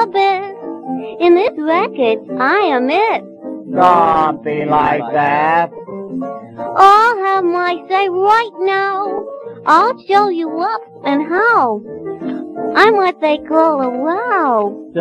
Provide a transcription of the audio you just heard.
the best. In this record, I am it. Don't be like that. I'll have my say right now. I'll show you up and how. I'm what they call a wow.